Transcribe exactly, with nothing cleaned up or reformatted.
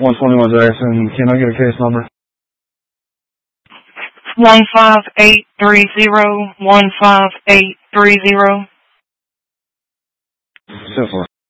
one twenty-one Jackson. Can I get a case number? One five eight three zero one five eight three zero. So far.